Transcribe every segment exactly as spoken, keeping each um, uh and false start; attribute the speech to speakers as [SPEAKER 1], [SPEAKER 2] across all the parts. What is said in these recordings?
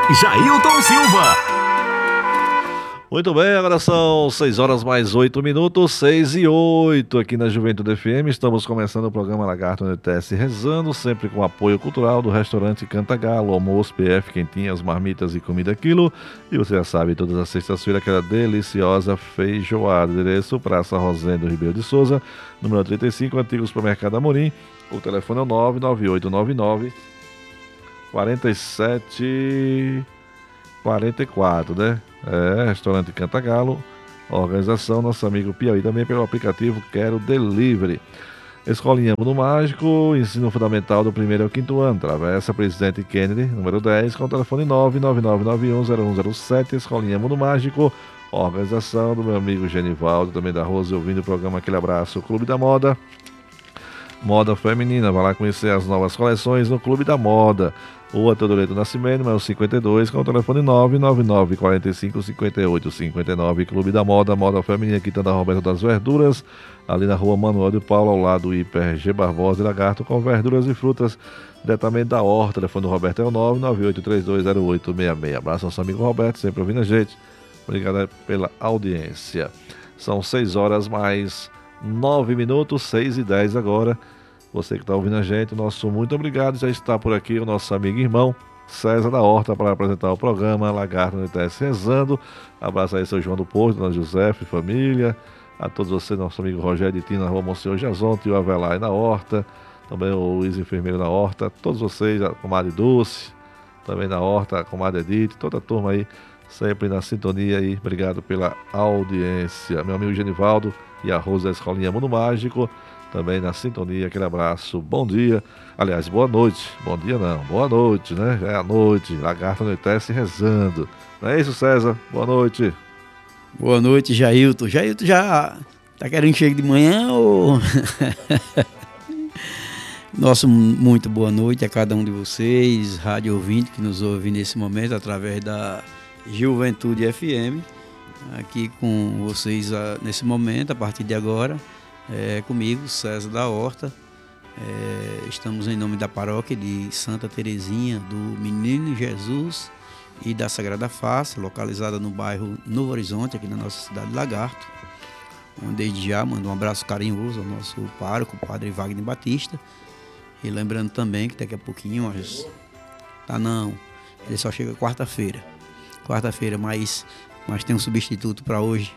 [SPEAKER 1] Jailton Silva.
[SPEAKER 2] Muito bem, agora são seis horas mais oito minutos, seis e oito aqui na Juventude F M. Estamos começando o programa Lagarto N T S Rezando, sempre com apoio cultural do restaurante Cantagalo, almoço, P F, quentinhas, marmitas e comida quilo. E você já sabe, todas as sextas-feiras, aquela deliciosa feijoada. Endereço Praça Rosendo Ribeiro de Souza, número trinta e cinco, antigo supermercado Amorim. O telefone é o nove nove oito nove nove quatro sete quarenta e quatro, né? É, restaurante Cantagalo, organização nosso amigo Piauí, também pelo aplicativo Quero Delivery. Escolinha Mundo Mágico, ensino fundamental do primeiro ao quinto ano, Travessa Presidente Kennedy, número dez, com o telefone nove nove nove nove um zero um zero sete, Escolinha Mundo Mágico, organização do meu amigo Genivaldo, também da Rose, ouvindo o programa. Aquele abraço. Clube da Moda, moda feminina, vai lá conhecer as novas coleções no Clube da Moda. Rua Teodoreto Nascimento, número cinquenta e dois, com o telefone nove nove nove quatro cinco cinco oito cinco nove. Clube da Moda, moda feminina, aqui da Roberto das Verduras, ali na rua Manuel de Paula, ao lado do Hiper G Barbosa e Lagarto, com verduras e frutas diretamente da horta. O telefone do Roberto é o nove nove oito três dois zero oito seis seis. Abraço ao nosso amigo Roberto, sempre ouvindo a gente. Obrigado pela audiência. São seis horas mais nove minutos, seis e dez agora. Você que está ouvindo a gente, nosso muito obrigado. Já está por aqui o nosso amigo e irmão César da Horta para apresentar o programa Lagarto N T S Rezando. Abraço aí, seu João do Porto, dona Josefe, família. A todos vocês, nosso amigo Rogério de Tina, na rua Monsenhor Jazonte, e o Avelar na Horta. Também o Luiz Enfermeiro na Horta. Todos vocês, a comadre Dulce, também na Horta, a comadre Edith, toda a turma aí, sempre na sintonia aí. Obrigado pela audiência. Meu amigo Genivaldo e a Rosa da Escolinha Mundo Mágico, também na sintonia, aquele abraço, bom dia, aliás, boa noite, bom dia não, boa noite, né, já é a noite, Lagarto N T S Rezando, não é isso, César? Boa noite.
[SPEAKER 3] Boa noite, Jailton. Jailton já tá querendo que chegue de manhã ou... Nosso muito boa noite a cada um de vocês, rádio ouvinte que nos ouve nesse momento através da Juventude F M, aqui com vocês uh, nesse momento, a partir de agora. É, comigo, César da Horta. É, estamos em nome da paróquia de Santa Terezinha do Menino Jesus e da Sagrada Face, localizada no bairro Novo Horizonte, aqui na nossa cidade de Lagarto, onde desde já mando um abraço carinhoso ao nosso pároco, o padre Wagner Batista. E lembrando também que daqui a pouquinho, mas tá não, ele só chega quarta-feira. Quarta-feira, mas, mas tem um substituto para hoje.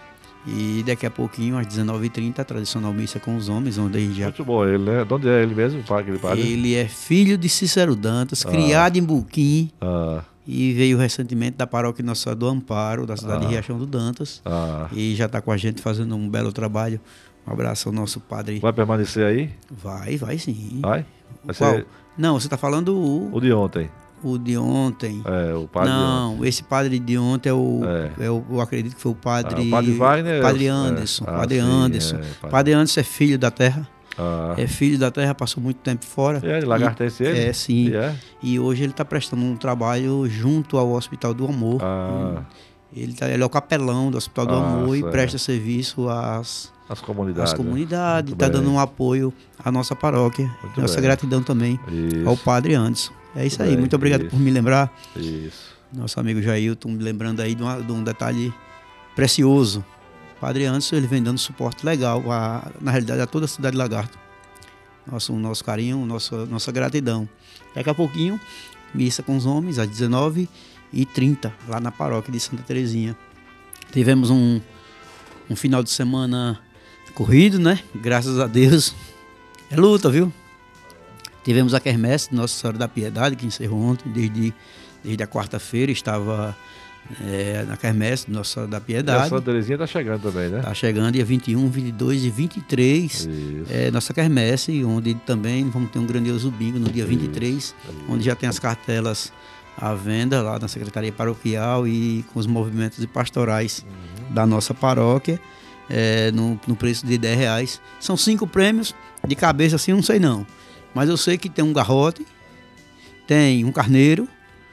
[SPEAKER 3] E daqui a pouquinho, às dezenove e trinta, a tradicional missa com os homens, onde ele já...
[SPEAKER 2] Muito bom ele, né? De onde é ele mesmo, aquele padre?
[SPEAKER 3] Ele é filho de Cícero Dantas, ah. criado em Buquim, ah. e veio recentemente da paróquia Nossa Senhora do Amparo, da cidade ah. de Riachão do Dantas, ah. e já está com a gente fazendo um belo trabalho. Um abraço ao nosso padre.
[SPEAKER 2] Vai permanecer aí?
[SPEAKER 3] Vai, vai sim.
[SPEAKER 2] Vai? Vai
[SPEAKER 3] Qual?
[SPEAKER 2] ser...
[SPEAKER 3] Não, você está falando o...
[SPEAKER 2] O de ontem.
[SPEAKER 3] O de ontem.
[SPEAKER 2] É, o padre
[SPEAKER 3] Não,
[SPEAKER 2] de ontem.
[SPEAKER 3] Esse padre de ontem é o, é. É o, eu acredito que foi o padre... Ah,
[SPEAKER 2] o padre Wagner.
[SPEAKER 3] Padre Anderson.
[SPEAKER 2] É. Ah,
[SPEAKER 3] padre
[SPEAKER 2] sim,
[SPEAKER 3] Anderson.
[SPEAKER 2] É, padre...
[SPEAKER 3] padre Anderson é filho da terra.
[SPEAKER 2] Ah.
[SPEAKER 3] É filho da terra, passou muito tempo fora.
[SPEAKER 2] É, lagartense ele?
[SPEAKER 3] É, sim.
[SPEAKER 2] E, é?
[SPEAKER 3] e hoje ele está prestando um trabalho junto ao Hospital do Amor.
[SPEAKER 2] Ah.
[SPEAKER 3] Ele, tá, ele é o capelão do Hospital do
[SPEAKER 2] ah,
[SPEAKER 3] Amor
[SPEAKER 2] certo.
[SPEAKER 3] e presta serviço às...
[SPEAKER 2] As comunidades.
[SPEAKER 3] As comunidades, está dando um apoio à nossa paróquia.
[SPEAKER 2] Muito
[SPEAKER 3] nossa
[SPEAKER 2] bem.
[SPEAKER 3] Gratidão também
[SPEAKER 2] isso.
[SPEAKER 3] ao Padre Anderson. É isso
[SPEAKER 2] Muito
[SPEAKER 3] aí,
[SPEAKER 2] bem.
[SPEAKER 3] muito obrigado
[SPEAKER 2] isso.
[SPEAKER 3] por me lembrar.
[SPEAKER 2] Isso.
[SPEAKER 3] Nosso amigo Jailton me lembrando aí de, uma, de um detalhe precioso. O Padre Anderson, ele vem dando suporte legal, a, na realidade, a toda a cidade de Lagarto. Nosso, nosso carinho, nossa, nossa gratidão. Daqui a pouquinho, missa com os homens, às dezenove e trinta, lá na paróquia de Santa Terezinha. Tivemos um, um final de semana corrido, né? Graças a Deus. É luta, viu? Tivemos a quermesse de Nossa Senhora da Piedade, que encerrou ontem, desde, desde a quarta-feira, estava é, na quermesse de Nossa Senhora da Piedade.
[SPEAKER 2] E a Santa Terezinha está chegando também, né?
[SPEAKER 3] Está chegando dia vinte e um, vinte e dois e vinte e três, é, nossa quermesse, onde também vamos ter um grandioso bingo no dia vinte e três, isso, onde já tem as cartelas à venda lá na Secretaria Paroquial e com os movimentos e pastorais uhum. da nossa paróquia. É, no, no preço de dez reais. São cinco prêmios, de cabeça assim, não sei não. Mas eu sei que tem um garrote, tem um carneiro,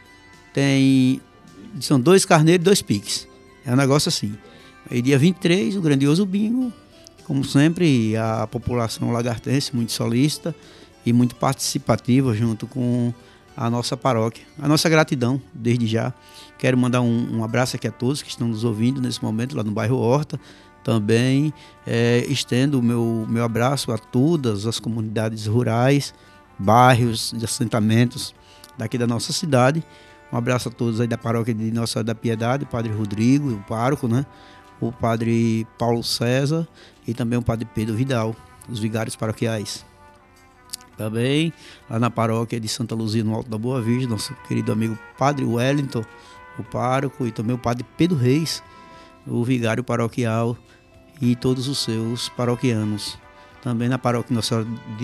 [SPEAKER 3] tem... São dois carneiros e dois piques. É um negócio assim. Aí dia vinte e três, o grandioso bingo. Como sempre, a população lagartense muito solícita e muito participativa junto com a nossa paróquia. A nossa gratidão, desde já. Quero mandar um, um abraço aqui a todos que estão nos ouvindo nesse momento, lá no bairro Horta. Também é, estendo o meu, meu abraço a todas as comunidades rurais, bairros e assentamentos daqui da nossa cidade. Um abraço a todos aí da paróquia de Nossa Senhora da Piedade, o Padre Rodrigo, o pároco, né? O Padre Paulo César e também o Padre Pedro Vidal, os vigários paroquiais. Também lá na paróquia de Santa Luzia, no Alto da Boa Vista, nosso querido amigo Padre Wellington, o pároco, e também o Padre Pedro Reis, o vigário paroquial, e todos os seus paroquianos. Também na paróquia Nossa Senhora de